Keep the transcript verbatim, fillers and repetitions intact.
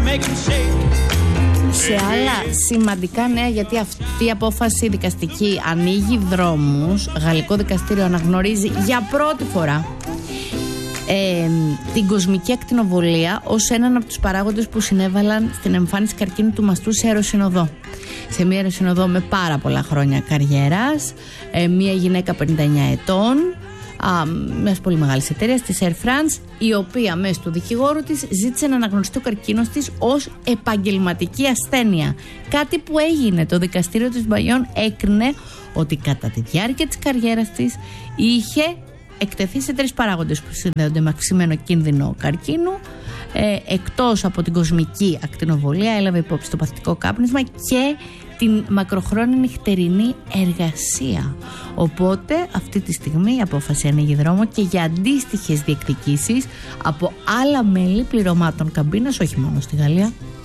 Σε άλλα σημαντικά νέα, γιατί αυτή η απόφαση δικαστική ανοίγει δρόμους, γαλλικό δικαστήριο αναγνωρίζει για πρώτη φορά ε, την κοσμική ακτινοβολία ως έναν από τους παράγοντες που συνέβαλαν στην εμφάνιση καρκίνου του μαστού σε αεροσυνοδό. Σε μια αεροσυνοδό με πάρα πολλά χρόνια καριέρας, ε, μια γυναίκα πενήντα εννιά ετών, μιας πολύ μεγάλης εταιρείας, της Air France, η οποία μέσω του δικηγόρου της ζήτησε να αναγνωριστεί ο καρκίνος της ως επαγγελματική ασθένεια. Κάτι που έγινε. Το δικαστήριο της Μπαγιόν έκρινε ότι κατά τη διάρκεια της καριέρας της είχε εκτεθεί σε τρεις παράγοντες που συνδέονται με αυξημένο κίνδυνο καρκίνου. Ε, εκτός από την κοσμική ακτινοβολία, έλαβε υπόψη το παθητικό κάπνισμα και την μακροχρόνια νυχτερινή εργασία. Οπότε αυτή τη στιγμή η απόφαση ανοίγει δρόμο και για αντίστοιχες διεκδικήσεις από άλλα μέλη πληρωμάτων καμπίνας, όχι μόνο στη Γαλλία.